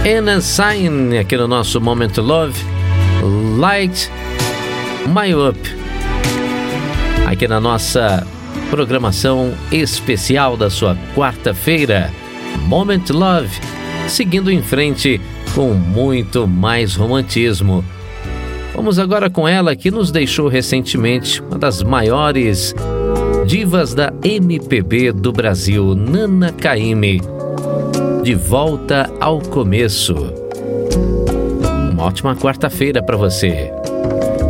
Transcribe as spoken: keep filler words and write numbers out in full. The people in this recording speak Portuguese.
Anna Sign aqui no nosso Moment Love, Light My Up, aqui na nossa programação especial da sua quarta-feira, Moment Love, seguindo em frente com muito mais romantismo. Vamos agora com ela que nos deixou recentemente, uma das maiores divas da M P B do Brasil, Nana Caymmi. De volta ao começo. Uma ótima quarta-feira para você.